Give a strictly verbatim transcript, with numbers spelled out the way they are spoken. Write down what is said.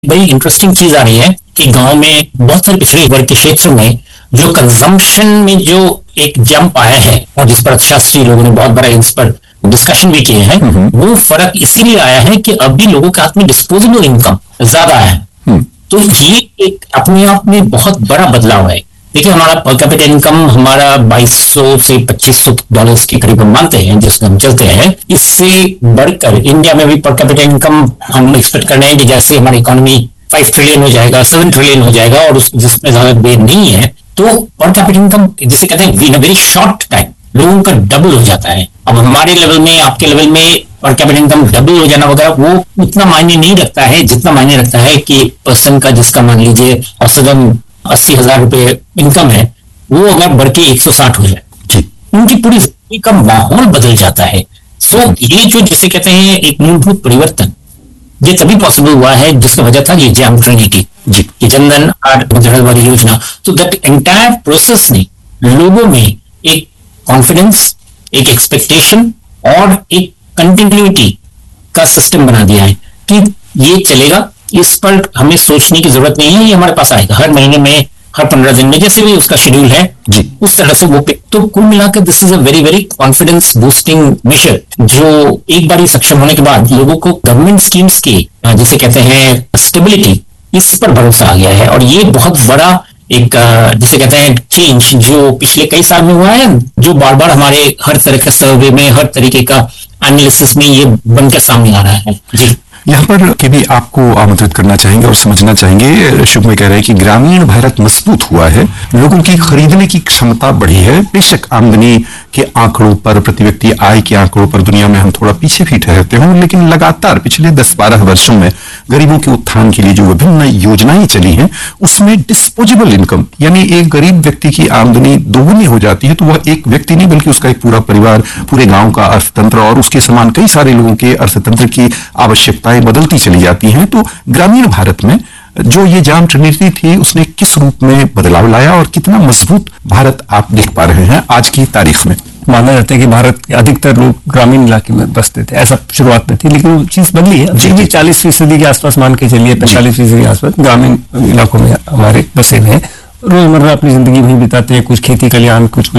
बड़ी इंटरेस्टिंग चीज आ रही है कि गांव में बहुत सारे पिछड़े वर्ग के क्षेत्रों में जो कंजम्पशन में जो एक जंप आया है और जिस पर अर्थशास्त्री लोगों ने बहुत बड़ा इस पर डिस्कशन भी किए हैं, वो फर्क इसीलिए आया है कि अभी लोगों के हाथ में डिस्पोजेबल इनकम ज्यादा है। तो ये एक अपने आप में बहुत बड़ा बदलाव है। देखिए, हमारा पर कैपिटा इनकम हमारा बाईस सौ से पच्चीस सौ डॉलर्स के करीब हम मानते हैं जिसमें हम चलते हैं। इससे बढ़कर इंडिया में भी पर कैपिटा इनकम हम एक्सपेक्ट कर रहे हैं कि जैसे हमारी इकोनॉमी फाइव ट्रिलियन हो जाएगा, सेवन ट्रिलियन हो जाएगा और उस जिसमें ज्यादा देर नहीं है, तो पर कैपिटा इनकम जिसे कहते हैं इन अ वेरी शॉर्ट टाइम लोगों का डबल हो जाता है। अब हमारे लेवल में, आपके लेवल में पर कैपिटा इनकम डबल हो जाना वगैरह वो उतना मायने नहीं रखता है जितना मायने रखता है कि पर्सन का जिसका मान लीजिए औसतन अस्सी हजार रुपए इनकम है, वो अगर बढ़ के एक सौ साठ हो जाए, उनकी पूरी जिंदगी का माहौल बदल जाता है। सो ये जो जिसे कहते हैं एक मूलभूत परिवर्तन, ये तभी पॉसिबल हुआ है जिसका वजह था ये जैम ट्रिनिटी जी, ये जनधन आधार वाली योजना। तो दैट एंटायर प्रोसेस ने लोगों में एक कॉन्फिडेंस, एक एक्सपेक्टेशन और एक कंटिन्यूटी का सिस्टम बना दिया है कि ये चलेगा, इस पर हमें सोचने की जरूरत नहीं है, ये हमारे पास आएगा हर महीने में, हर पंद्रह दिन में, जैसे भी उसका शेड्यूल है जी, उस तरह से वो पे। तो कुल मिलाकर this is a very very confidence boosting major जो एक बार सक्षम होने के बाद लोगों को गवर्नमेंट स्कीम्स की जिसे कहते हैं स्टेबिलिटी, इस पर भरोसा आ गया है। और ये बहुत बड़ा एक जिसे कहते हैं चेंज जो पिछले कई साल में हुआ है, जो बार बार हमारे हर तरह के सर्वे में, हर तरीके का एनालिसिस में ये बनकर सामने आ रहा है जी। यहाँ पर के भी आपको आमंत्रित करना चाहेंगे और समझना चाहेंगे। शुभ में कह रहे हैं कि ग्रामीण भारत मजबूत हुआ है, लोगों की खरीदने की क्षमता बढ़ी है। बेशक आमदनी के आंकड़ों पर, प्रति व्यक्ति आय के आंकड़ों पर दुनिया में हम थोड़ा पीछे भी ठहरते हों, लेकिन लगातार पिछले दस बारह वर्षों में गरीबों के उत्थान के लिए जो विभिन्न योजनाएं चली हैं, उसमें डिस्पोजेबल इनकम यानी एक गरीब व्यक्ति की आमदनी दोगुनी हो जाती है तो वह एक व्यक्ति नहीं बल्कि उसका एक पूरा परिवार, पूरे गांव का अर्थतंत्र और उसके समान कई सारे लोगों के अर्थतंत्र की आवश्यकताएं बदलती चली जाती हैं। तो ग्रामीण भारत में जो ये जाम ट्रिनिटी थी उसने किस रूप में बदलाव लाया और कितना मजबूत भारत आप देख पा रहे हैं आज की तारीख में? माना जाता है कि भारत के अधिकतर लोग ग्रामीण इलाके में बसते थे, ऐसा शुरुआत में थी, लेकिन वो चीज बदली है। जी जी चालीस फीसदी के आसपास मान के चलिए, पैंतालीस फीसदी के आसपास ग्रामीण इलाकों में हमारे बसे हुए हैं, रोजमर्रा अपनी जिंदगी वहीं बिताते हैं, कुछ खेती कल्याण, कुछ